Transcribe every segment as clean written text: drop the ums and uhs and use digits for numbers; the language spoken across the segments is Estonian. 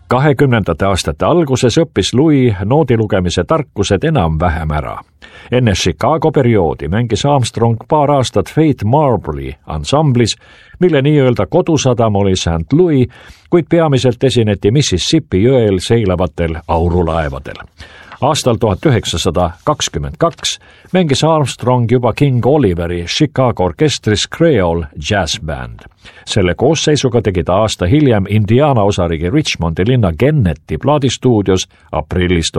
20. aastate alguses õppis Louis noodilugemise tarkused enam-vähem ära. Enne Chicago perioodi mängis Armstrong paar aastat Faith Marble'i ansamblis, mille nii-öelda kodusadam oli St. Louis, kuid peamiselt esineti Mississippi jõel seilavatel aurulaevadel. Aastal 1922 mängis Armstrong juba King Oliveri Chicago orkestris Creole Jazz Band. Selle koosseisuga tegi ta aasta hiljem Indiana osariigi Richmondi linna Genneti plaadistuudios aprillis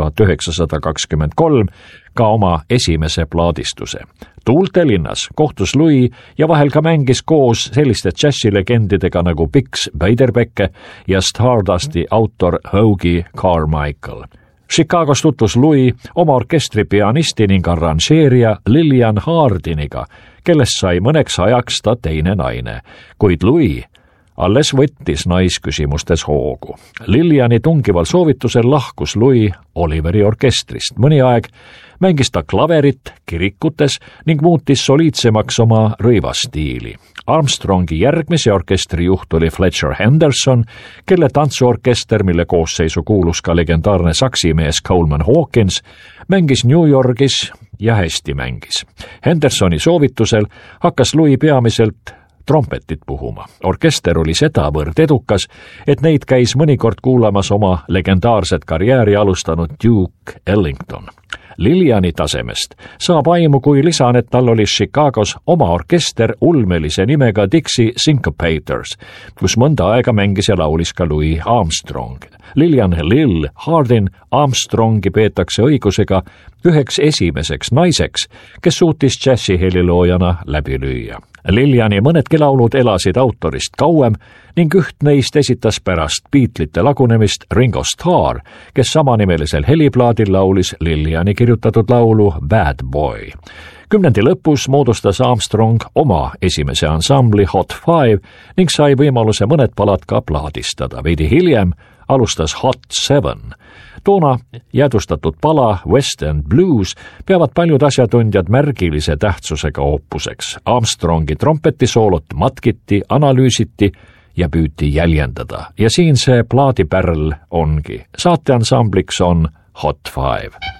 1923 ka oma esimese plaadistuse. Tuulte linnas kohtus Louis ja vahel ka mängis koos selliste džässilegendidega nagu Bix Beiderbecke ja Stardusti autor Hoagy Carmichael. Chicagos tutvus Louis oma orkestri pianisti ning arranžeerija Lillian Hardiniga, kellest sai mõneks ajaks ta teine naine, kuid Louis alles võttis naisküsimustes hoogu. Lilliani tungival soovitusel lahkus Louis Oliveri orkestrist. Mõni aeg mängis ta klaverit kirikutes ning muutis soliidsemaks oma rõivastiili. Armstrongi järgmise orkestri juht oli Fletcher Henderson, kelle tantsuorkester, mille koosseisu kuulus ka legendaarne saksimees Coleman Hawkins, mängis New Yorgis ja hästi mängis. Hendersoni soovitusel hakkas Louis peamiselt trompetit puhuma. Orkester oli sedavõrd edukas, et neid käis mõnikord kuulamas oma legendaarset karjääri alustanud Duke Ellington. Lilliani tasemest saab aimu, kui lisan, et tal oli Chicagos oma orkester ulmelise nimega Dixie Syncopators, kus mõnda aega mängis ja laulis ka Louis Armstrong. Lillian Lill Hardin Armstrongi peetakse õigusega üheks esimeseks naiseks, kes suutis džässiheliloojana läbi lüüa. Lilliani mõnedki laulud elasid autorist kauem ning üht neist esitas pärast Beatlesite lagunemist Ringo Starr, kes samanimelisel heliplaadil laulis Lilliani kirjutatud laulu Bad Boy. 10. lõpus moodustas Armstrong oma esimese ansambli Hot Five ning sai võimaluse mõned palad ka plaadistada. Veidi hiljem alustas Hot Seven. Toona jäädustatud pala West End Blues peavad paljud asjatundjad märgilise tähtsusega oopuseks. Armstrongi trompetisoolot matkiti, analüüsiti ja püüti jäljendada. Ja siin see plaadipärl ongi. Saateansambliks on Hot Five.